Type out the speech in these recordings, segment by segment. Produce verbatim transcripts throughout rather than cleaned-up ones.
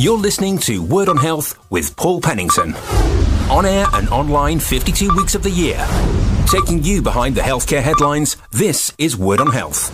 You're listening to Word on Health with Paul Pennington. On air and online fifty-two weeks of the year. Taking you behind the healthcare headlines, this is Word on Health.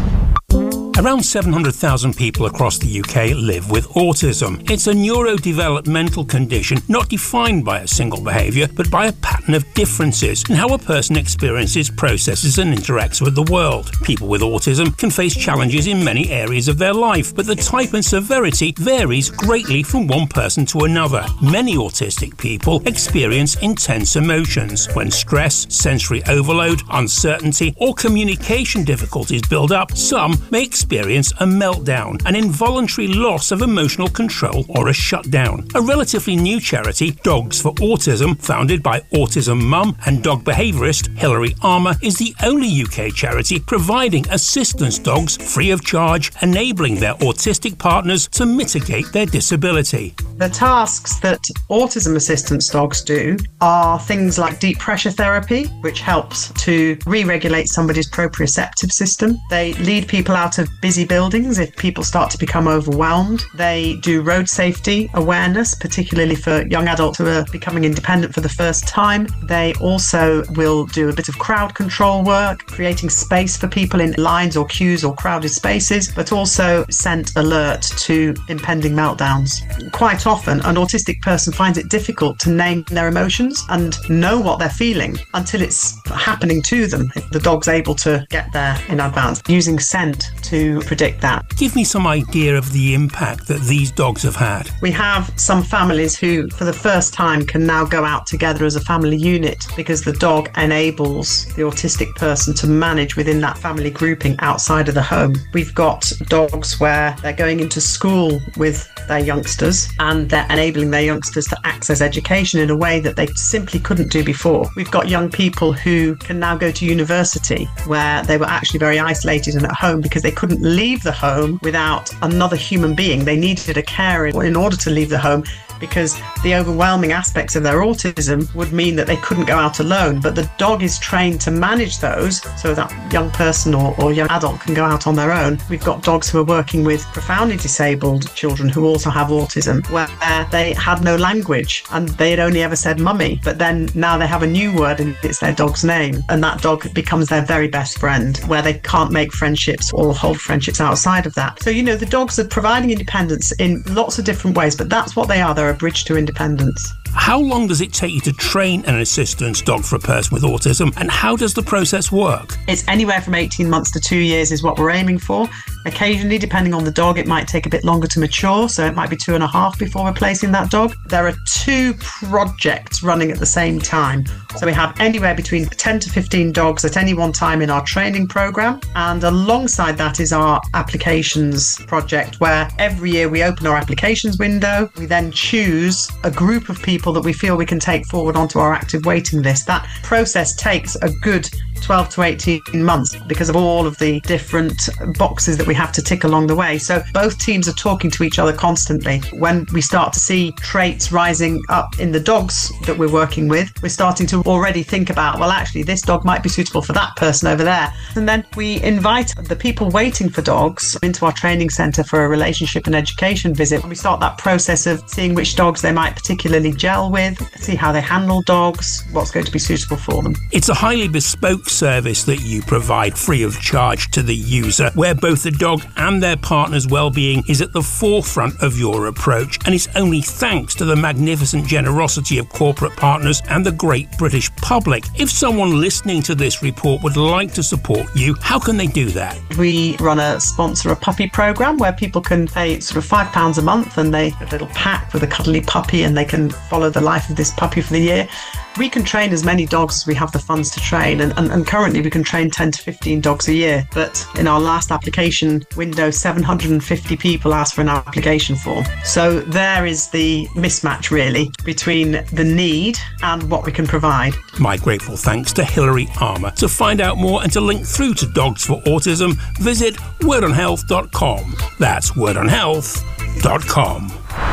Around seven hundred thousand people across the U K live with autism. It's a neurodevelopmental condition not defined by a single behaviour, but by a pattern of differences in how a person experiences, processes and interacts with the world. People with autism can face challenges in many areas of their life, but the type and severity varies greatly from one person to another. Many autistic people experience intense emotions. When stress, sensory overload, uncertainty or communication difficulties build up, some may experience experience a meltdown, an involuntary loss of emotional control or a shutdown. A relatively new charity, Dogs for Autism, founded by autism mum and dog behaviourist Hilary Armour, is the only U K charity providing assistance dogs free of charge, enabling their autistic partners to mitigate their disability. The tasks that autism assistance dogs do are things like deep pressure therapy, which helps to re-regulate somebody's proprioceptive system. They lead people out of busy buildings if people start to become overwhelmed. They do road safety awareness, particularly for young adults who are becoming independent for the first time. They also will do a bit of crowd control work, creating space for people in lines or queues or crowded spaces, but also scent alert to impending meltdowns. Quite often, an autistic person finds it difficult to name their emotions and know what they're feeling until it's happening to them. The dog's able to get there in advance, using scent to predict that. Give me some idea of the impact that these dogs have had. We have some families who, for the first time, can now go out together as a family unit because the dog enables the autistic person to manage within that family grouping outside of the home. We've got dogs where they're going into school with their youngsters and they're enabling their youngsters to access education in a way that they simply couldn't do before. We've got young people who can now go to university where they were actually very isolated and at home because they couldn't leave the home without another human being. They needed a carer in order to leave the home because the overwhelming aspects of their autism would mean that they couldn't go out alone. But the dog is trained to manage those so that young person or, or young adult can go out on their own. We've got dogs who are working with profoundly disabled children who also have autism, where they had no language and they had only ever said mummy, but then now they have a new word and it's their dog's name, and that dog becomes their very best friend, where they can't make friendships or hold friendships outside of that. So, you know, the dogs are providing independence in lots of different ways, but that's what they are. They're a bridge to independence. How long does it take you to train an assistance dog for a person with autism, and how does the process work? It's anywhere from eighteen months to two years is what we're aiming for. Occasionally, depending on the dog, it might take a bit longer to mature, so it might be two and a half before replacing that dog. There are two projects running at the same time. So we have anywhere between ten to fifteen dogs at any one time in our training programme, and alongside that is our applications project, where every year we open our applications window. We then choose a group of people that we feel we can take forward onto our active waiting list. That process takes a good twelve to eighteen months because of all of the different boxes that we have to tick along the way. So both teams are talking to each other constantly. When we start to see traits rising up in the dogs that we're working with, we're starting to already think about, well, actually, this dog might be suitable for that person over there. And then we invite the people waiting for dogs into our training centre for a relationship and education visit. We start that process of seeing which dogs they might particularly gel with, see how they handle dogs, what's going to be suitable for them. It's a highly bespoke service that you provide free of charge to the user, where both the dog and their partner's well-being is at the forefront of your approach, and it's only thanks to the magnificent generosity of corporate partners and the great British public. If someone listening to this report would like to support you, how can they do that? We run a sponsor a puppy programme where people can pay sort of five pounds a month and they get a little pack with a cuddly puppy and they can follow the life of this puppy for the year. We can train as many dogs as we have the funds to train, and, and, and currently we can train ten to fifteen dogs a year. But in our last application window, seven hundred fifty people asked for an application form. So there is the mismatch, really, between the need and what we can provide. My grateful thanks to Hilary Armour. To find out more and to link through to Dogs for Autism, visit word on health dot com. That's word on health dot com.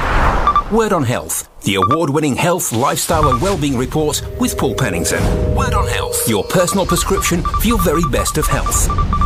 Word on Health, the award-winning health, lifestyle and wellbeing report with Paul Pennington. Word on Health, your personal prescription for your very best of health.